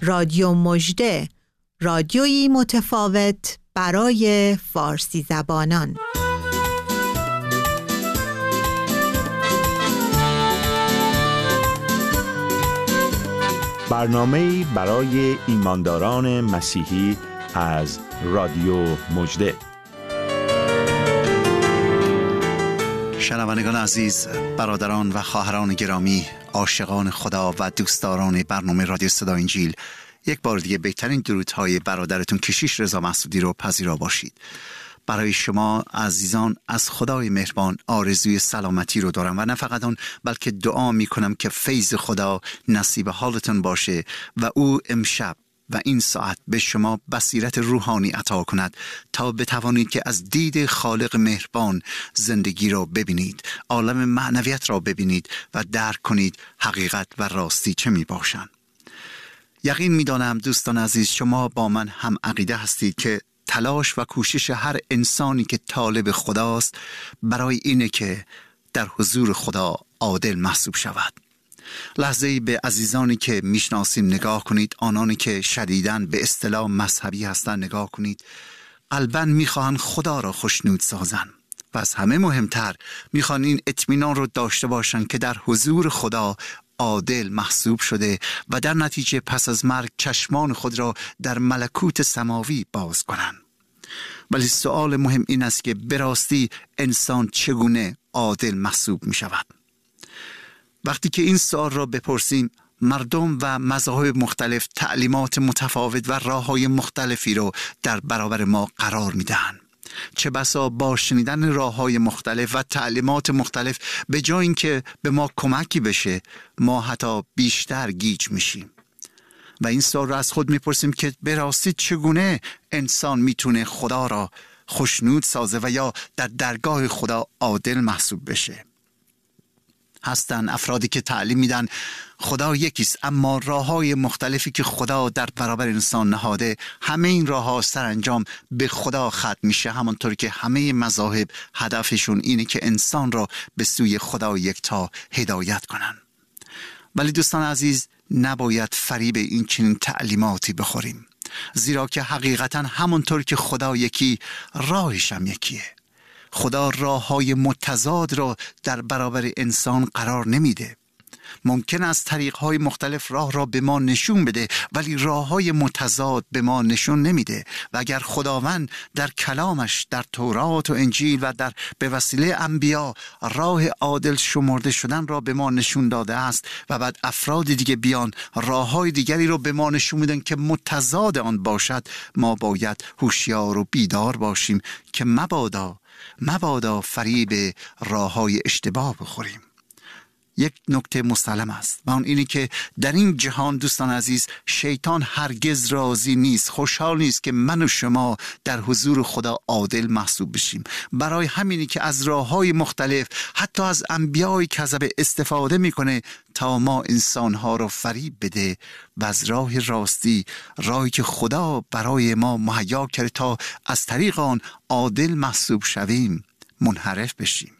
رادیو مژده، رادیویی متفاوت برای فارسی زبانان. برنامه‌ای برای ایمانداران مسیحی از رادیو مژده. شنوندگان عزیز، برادران و خواهران گرامی، عاشقان خدا و دوستداران برنامه رادیو صدای انجیل، یک بار دیگه بهترین درودهای برادرتون کشیش رضا مسعودی رو پذیرا باشید. برای شما عزیزان از خدای مهربان آرزوی سلامتی رو دارم و نه فقط اون، بلکه دعا می کنم که فیض خدا نصیب حالتون باشه و او امشب و این ساعت به شما بصیرت روحانی عطا کند تا بتوانید که از دید خالق مهربان زندگی را ببینید، عالم معنویت را ببینید و درک کنید حقیقت و راستی چه می باشند. یقین می دانم دوستان عزیز شما با من هم عقیده هستید که تلاش و کوشش هر انسانی که طالب خداست برای اینه که در حضور خدا عادل محسوب شود. لحظه‌ای به عزیزانی که میشناسیم نگاه کنید، آنانی که شدیداً به اصطلاح مذهبی هستند نگاه کنید. قلباً میخواهند خدا را خوشنود سازن و از همه مهمتر میخوان این اطمینان رو داشته باشن که در حضور خدا عادل محسوب شده و در نتیجه پس از مرگ چشمان خود را در ملکوت سماوی باز کنند. ولی سوال مهم این است که به راستی انسان چگونه عادل محسوب می شود؟ وقتی که این سوال را بپرسیم، مردم و مذاهب مختلف تعلیمات متفاوت و راه‌های مختلفی را در برابر ما قرار می دهند. چه بسا با شنیدن راه‌های مختلف و تعلیمات مختلف به جای اینکه به ما کمکی بشه، ما حتی بیشتر گیج میشیم و این سوال را از خود میپرسیم که به راستی چگونه انسان میتونه خدا را خوشنود سازه و یا در درگاه خدا عادل محسوب بشه. هستن افرادی که تعلیم میدن خدا یکیست، اما راه‌های مختلفی که خدا در برابر انسان نهاده، همه این راه‌ها سرانجام به خدا ختم میشه، همانطور که همه مذاهب هدفشون اینه که انسان را به سوی خدا یکتا هدایت کنن. ولی دوستان عزیز، نباید فریب این چنین تعلیماتی بخوریم، زیرا که حقیقتا همانطور که خدا یکی، راهش هم یکیه. خدا راه‌های متضاد را در برابر انسان قرار نمیده. ممکن است طریق‌های مختلف راه را به ما نشون بده، ولی راه‌های متضاد به ما نشون نمیده. و اگر خداوند در کلامش، در تورات و انجیل و در به وسیله انبیا راه عادل شمرده شدن را به ما نشون داده است و بعد افراد دیگه بیان راه‌های دیگری را به ما نشون میدن که متضاد آن باشد، ما باید هوشیار و بیدار باشیم که مبادا فریب راه‌های اشتباه بخوریم. یک نکته مسلم است و اون اینی که در این جهان دوستان عزیز شیطان هرگز راضی نیست، خوشحال نیست که من و شما در حضور خدا عادل محسوب بشیم. برای همینی که از راه‌های مختلف، حتی از انبیای کذب استفاده میکنه تا ما انسانها رو فریب بده و از راه راستی، راهی که خدا برای ما مهیا کرده تا از طریق آن عادل محسوب شویم، منحرف بشیم.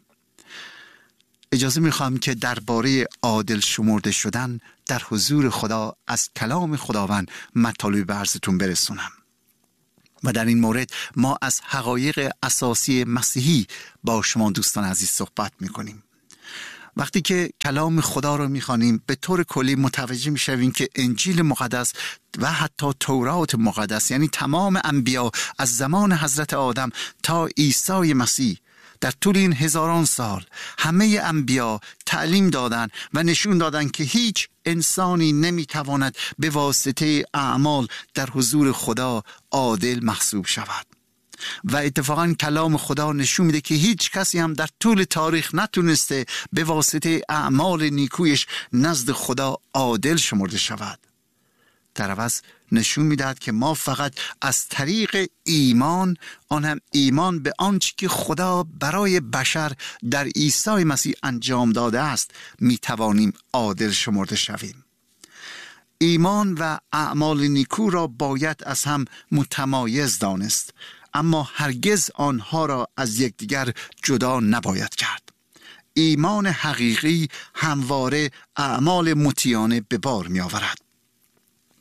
اجازه میخوام که درباره عادل شمرده شدن در حضور خدا از کلام خداوند مطالب به عرضتون برسونم. و در این مورد ما از حقایق اساسی مسیحی با شما دوستان عزیز صحبت میکنیم. وقتی که کلام خدا رو میخوانیم، به طور کلی متوجه میشویم که انجیل مقدس و حتی تورات مقدس، یعنی تمام انبیا از زمان حضرت آدم تا عیسی مسیح، در طول این هزاران سال همه انبیا تعلیم دادن و نشون دادن که هیچ انسانی نمیتواند به واسطه اعمال در حضور خدا عادل محسوب شود. و اتفاقا کلام خدا نشون میده که هیچ کسی هم در طول تاریخ نتونسته به واسطه اعمال نیکویش نزد خدا عادل شمرده شود. در عوض نشون میدهد که ما فقط از طریق ایمان، آن هم ایمان به آنچه که خدا برای بشر در عیسی مسیح انجام داده است، میتوانیم عادل شمرده شویم. ایمان و اعمال نیکو را باید از هم متمایز دانست، اما هرگز آنها را از یکدیگر جدا نباید کرد. ایمان حقیقی همواره اعمال مطیعانه به بار می آورد.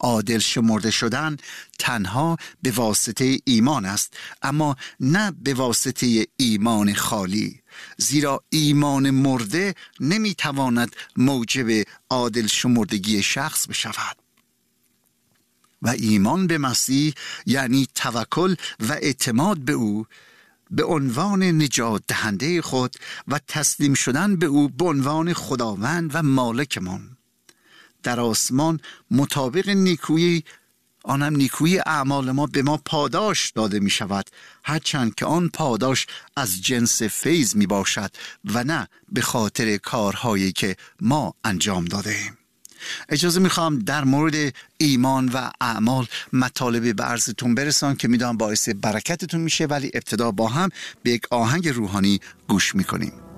عادل شمرده شدن تنها به واسطه ایمان است، اما نه به واسطه ایمان خالی، زیرا ایمان مرده نمیتواند موجب عادل شمردگی شخص بشود. و ایمان به مسیح یعنی توکل و اعتماد به او به عنوان نجات دهنده خود و تسلیم شدن به او به عنوان خداوند و مالکمان. در آسمان مطابق نیکویی، آنم نیکویی اعمال ما، به ما پاداش داده می شود، هرچند که آن پاداش از جنس فیض می باشد و نه به خاطر کارهایی که ما انجام داده ایم. اجازه میخوام در مورد ایمان و اعمال مطالبی به عرضتون برسان که میدونم باعث برکتتون میشه، ولی ابتدا با هم به یک آهنگ روحانی گوش میکنیم.